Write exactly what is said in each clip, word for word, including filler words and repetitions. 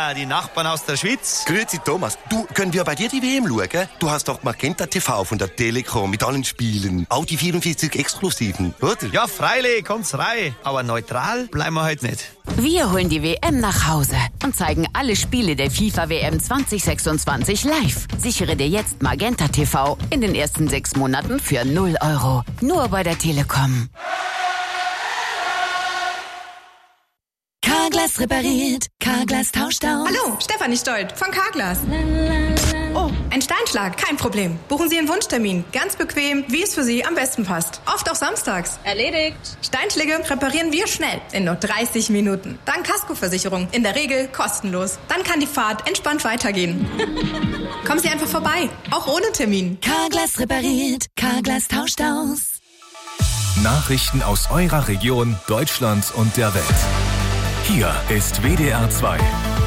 Ah, die Nachbarn aus der Schweiz. Grüezi Thomas, du, können wir bei dir die W M schauen? Du hast doch Magenta T V von der Telekom mit allen Spielen. Auch die vierundvierzig Exklusiven, oder? Ja, freilich, kommt's rein. Aber neutral bleiben wir heute nicht. Wir holen die W M nach Hause und zeigen alle Spiele der FIFA W M zwanzig sechsundzwanzig live. Sichere dir jetzt Magenta T V in den ersten sechs Monaten für null Euro. Nur bei der Telekom. Carglass repariert, Carglass tauscht aus. Hallo, Stefanie Stolt von Carglass. Oh, ein Steinschlag, kein Problem. Buchen Sie einen Wunschtermin, ganz bequem, wie es für Sie am besten passt. Oft auch samstags. Erledigt. Steinschläge reparieren wir schnell, in nur dreißig Minuten. Dank Kaskoversicherung, in der Regel kostenlos. Dann kann die Fahrt entspannt weitergehen. Kommen Sie einfach vorbei, auch ohne Termin. Carglass repariert, Carglass tauscht aus. Nachrichten aus eurer Region, Deutschland und der Welt. Hier ist W D R zwei.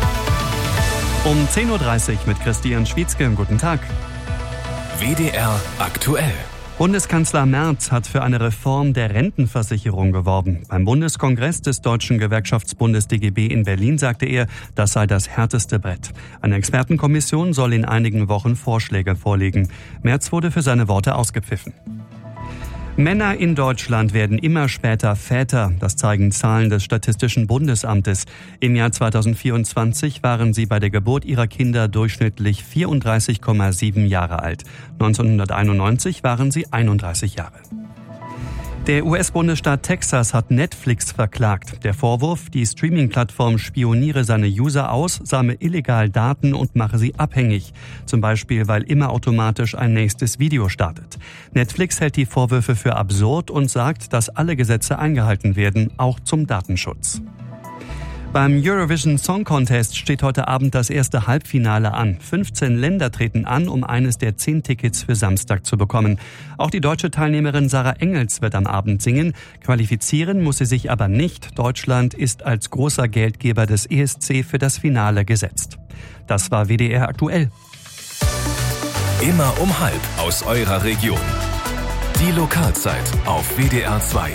Um zehn Uhr dreißig mit Christian Schwietzke. Guten Tag. W D R aktuell. Bundeskanzler Merz hat für eine Reform der Rentenversicherung geworben. Beim Bundeskongress des Deutschen Gewerkschaftsbundes D G B in Berlin sagte er, das sei das härteste Brett. Eine Expertenkommission soll in einigen Wochen Vorschläge vorlegen. Merz wurde für seine Worte ausgepfiffen. Männer in Deutschland werden immer später Väter. Das zeigen Zahlen des Statistischen Bundesamtes. Im Jahr zweitausendvierundzwanzig waren sie bei der Geburt ihrer Kinder durchschnittlich vierunddreißig Komma sieben Jahre alt. neunzehnhunderteinundneunzig waren sie einunddreißig Jahre. Der U S-Bundesstaat Texas hat Netflix verklagt. Der Vorwurf, die Streaming-Plattform spioniere seine User aus, sammle illegal Daten und mache sie abhängig. Zum Beispiel, weil immer automatisch ein nächstes Video startet. Netflix hält die Vorwürfe für absurd und sagt, dass alle Gesetze eingehalten werden, auch zum Datenschutz. Beim Eurovision Song Contest steht heute Abend das erste Halbfinale an. fünfzehn Länder treten an, um eines der zehn Tickets für Samstag zu bekommen. Auch die deutsche Teilnehmerin Sarah Engels wird am Abend singen. Qualifizieren muss sie sich aber nicht. Deutschland ist als großer Geldgeber des E S C für das Finale gesetzt. Das war W D R aktuell. Immer um halb aus eurer Region. Die Lokalzeit auf W D R zwei.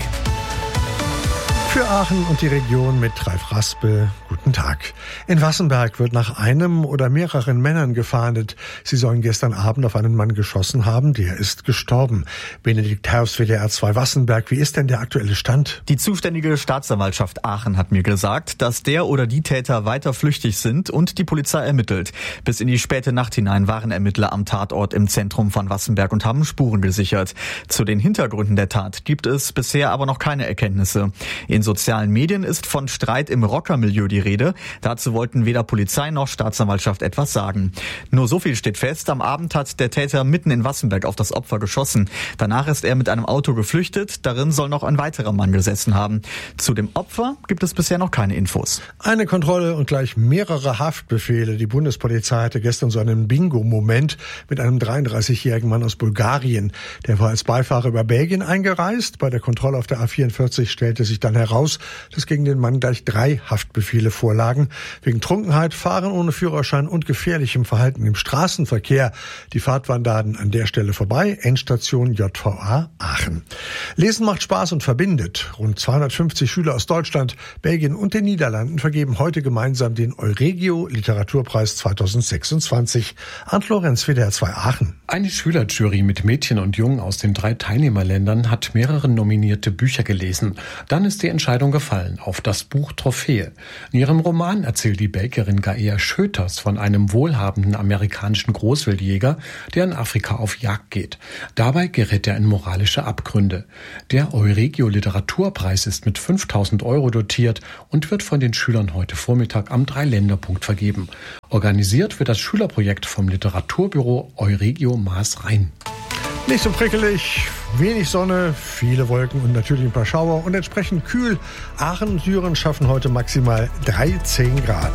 Für Aachen und die Region mit Ralf Raspe. Guten Tag. In Wassenberg wird nach einem oder mehreren Männern gefahndet. Sie sollen gestern Abend auf einen Mann geschossen haben. Der ist gestorben. Benedikt Herbst, W D R zwei Wassenberg. Wie ist denn der aktuelle Stand? Die zuständige Staatsanwaltschaft Aachen hat mir gesagt, dass der oder die Täter weiter flüchtig sind und die Polizei ermittelt. Bis in die späte Nacht hinein waren Ermittler am Tatort im Zentrum von Wassenberg und haben Spuren gesichert. Zu den Hintergründen der Tat gibt es bisher aber noch keine Erkenntnisse. In sozialen Medien ist von Streit im Rockermilieu die Rede. Dazu wollten weder Polizei noch Staatsanwaltschaft etwas sagen. Nur so viel steht fest, am Abend hat der Täter mitten in Wassenberg auf das Opfer geschossen. Danach ist er mit einem Auto geflüchtet, darin soll noch ein weiterer Mann gesessen haben. Zu dem Opfer gibt es bisher noch keine Infos. Eine Kontrolle und gleich mehrere Haftbefehle. Die Bundespolizei hatte gestern so einen Bingo-Moment mit einem dreiunddreißigjährigen Mann aus Bulgarien. Der war als Beifahrer über Belgien eingereist. Bei der Kontrolle auf der A vierundvierzig stellte sich dann heraus, dass gegen den Mann gleich drei Haftbefehle vorlagen. Wegen Trunkenheit, Fahren ohne Führerschein und gefährlichem Verhalten im Straßenverkehr. Die Fahrt war dann an der Stelle vorbei. Endstation J V A Aachen. Lesen macht Spaß und verbindet. Rund zweihundertfünfzig Schüler aus Deutschland, Belgien und den Niederlanden vergeben heute gemeinsam den Euregio Literaturpreis zweitausendsechsundzwanzig. Arndt Lorenz, W D R zwei Aachen. Eine Schülerjury mit Mädchen und Jungen aus den drei Teilnehmerländern hat mehrere nominierte Bücher gelesen. Dann ist die Entscheidung gefallen auf das Buch Trophäe. In ihrem Roman erzählt die Belgierin Gaea Schöters von einem wohlhabenden amerikanischen Großwildjäger, der in Afrika auf Jagd geht. Dabei gerät er in moralische Abgründe. Der Euregio Literaturpreis ist mit fünftausend Euro dotiert und wird von den Schülern heute Vormittag am Dreiländerpunkt vergeben. Organisiert wird das Schülerprojekt vom Literaturbüro Euregio Maas-Rhein. Nicht so prickelig, wenig Sonne, viele Wolken und natürlich ein paar Schauer und entsprechend kühl. Aachen und Düren schaffen heute maximal dreizehn Grad.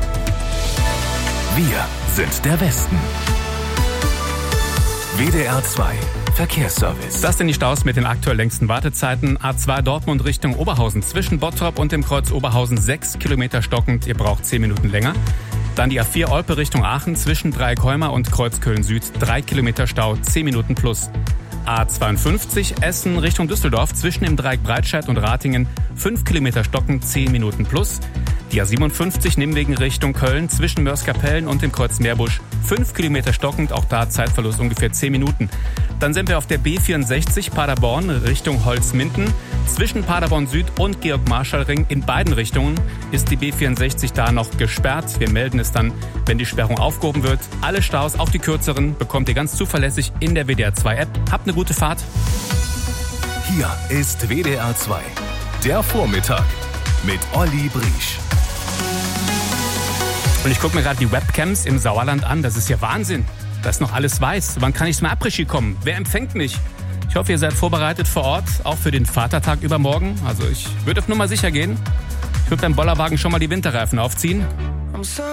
Wir sind der Westen. W D R zwei Verkehrsservice. Das sind die Staus mit den aktuell längsten Wartezeiten. A zwei Dortmund Richtung Oberhausen zwischen Bottrop und dem Kreuz Oberhausen sechs Kilometer stockend. Ihr braucht zehn Minuten länger. Dann die A vier Olpe Richtung Aachen zwischen Dreieckholmer und Kreuz Köln-Süd. drei Kilometer Stau, zehn Minuten plus. A zweiundfünfzig Essen Richtung Düsseldorf zwischen dem Dreieck Breitscheid und Ratingen. fünf Kilometer stockend, zehn Minuten plus. Die A siebenundfünfzig Nimwegen Richtung Köln zwischen Mörs-Kapellen und dem Kreuz Meerbusch. Fünf Kilometer stockend, auch da Zeitverlust ungefähr zehn Minuten. Dann sind wir auf der B vierundsechzig Paderborn Richtung Holzminden. Zwischen Paderborn Süd und Georg-Marschall-Ring in beiden Richtungen ist die B vierundsechzig da noch gesperrt. Wir melden es dann, wenn die Sperrung aufgehoben wird. Alle Staus, auch die kürzeren, bekommt ihr ganz zuverlässig in der W D R zwei App. Habt eine gute Fahrt. Hier ist W D R zwei, der Vormittag mit Olli Briesch. Und ich gucke mir gerade die Webcams im Sauerland an. Das ist ja Wahnsinn, dass noch alles weiß. Wann kann ich zum Après-Ski kommen? Wer empfängt mich? Ich hoffe, ihr seid vorbereitet vor Ort, auch für den Vatertag übermorgen. Also ich würde auf Nummer sicher gehen. Ich würde beim Bollerwagen schon mal die Winterreifen aufziehen.